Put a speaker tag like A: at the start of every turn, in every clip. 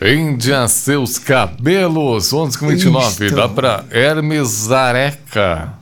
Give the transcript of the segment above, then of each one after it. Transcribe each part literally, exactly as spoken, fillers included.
A: Índia, seus cabelos. onze com vinte e nove. Dá pra Hermes Zareca.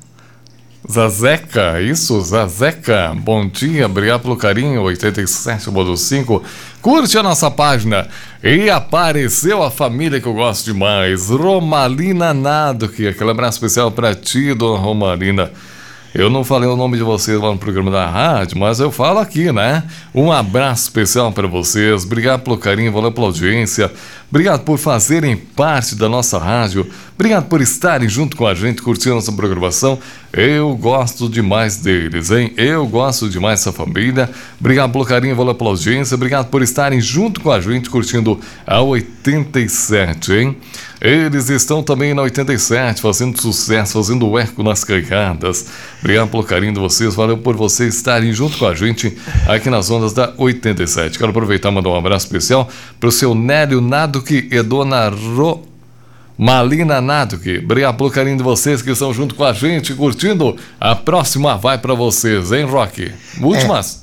A: Zazeca, isso, Zazeca. Bom dia, obrigado pelo carinho. oitenta e sete ponto cinco. Curte a nossa página. E apareceu a família que eu gosto demais. Romalina Naduque. Aquele abraço especial pra ti, dona Romalina. Eu não falei o nome de vocês lá no programa da rádio, mas eu falo aqui, né? Um abraço especial para vocês. Obrigado pelo carinho, valeu pela audiência. Obrigado por fazerem parte da nossa rádio. Obrigado por estarem junto com a gente, curtindo a nossa programação. Eu gosto demais deles, hein? Eu gosto demais dessa família. Obrigado pelo carinho, valeu pela audiência. Obrigado por estarem junto com a gente, curtindo a oitenta e sete, hein? Eles estão também na oitenta e sete, fazendo sucesso, fazendo eco nas canhadas. Obrigado pelo carinho de vocês, valeu por vocês estarem junto com a gente aqui nas ondas da oitenta e sete. Quero aproveitar e mandar um abraço especial para o seu Nélio Naduque e dona Romalina Naduque. Obrigado pelo carinho de vocês que estão junto com a gente, curtindo. A próxima vai para vocês, hein, Roque? Últimas.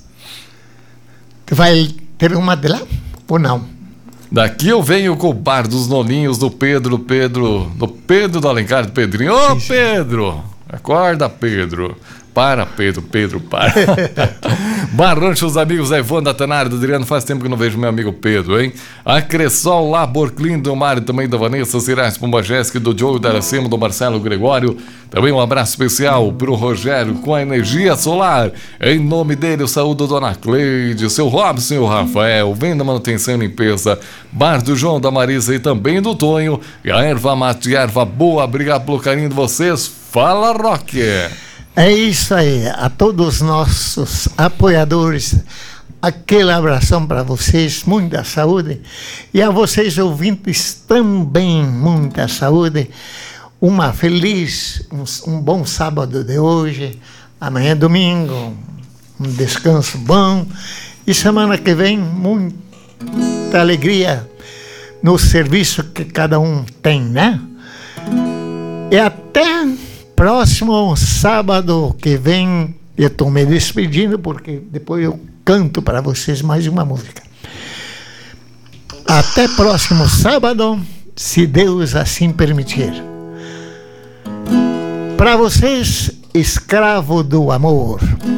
B: É. Vai ter uma de lá ou não?
A: Daqui eu venho com o bar dos noninhos do Pedro, Pedro, do Pedro do Alencar, do Pedrinho. Ô, oh, Pedro! Acorda, Pedro. Para, Pedro, Pedro, para. Barrancho, os amigos da Ivone, da Tanária, do Adriano. Faz tempo que não vejo meu amigo Pedro, hein? A Cressol, lá, Borclin, do Mário, também da Vanessa, Cirais, Pomba Jéssica, do Diogo, da Aracema, do Marcelo Gregório. Também um abraço especial pro Rogério, com a energia solar. Em nome dele, eu saúdo a Dona Cleide, o seu Robson e o Rafael. Vem da manutenção e limpeza. Bar do João, da Marisa e também do Tonho. E a erva mate, erva boa. Obrigado pelo carinho de vocês. Fala, Roque!
B: É isso aí, a todos os nossos apoiadores, aquele abração para vocês, muita saúde, e a vocês ouvintes também, muita saúde, uma feliz, um, um bom sábado de hoje, amanhã é domingo, um descanso bom, e semana que vem muita alegria no serviço que cada um tem, né? E até próximo sábado que vem, eu estou me despedindo porque depois eu canto para vocês mais uma música. Até próximo sábado, se Deus assim permitir. Para vocês, escravo do amor.